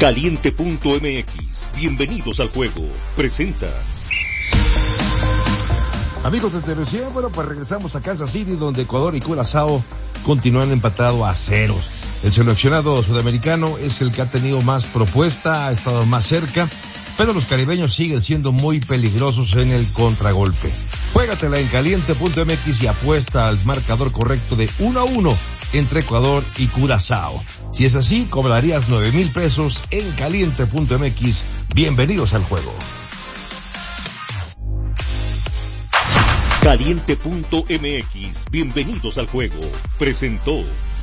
Caliente.mx, bienvenidos al juego, presenta. Amigos de televisión, bueno, pues regresamos a Kansas City, donde Ecuador y Curazao continúan empatados a ceros. El seleccionado sudamericano es el que ha tenido más propuesta, ha estado más cerca, pero los caribeños siguen siendo muy peligrosos en el contragolpe. Juégatela en Caliente.mx y apuesta al marcador correcto de 1-1 entre Ecuador y Curazao. Si es así, cobrarías 9,000 pesos en Caliente.mx. Bienvenidos al juego. Caliente.mx, bienvenidos al juego, presentó.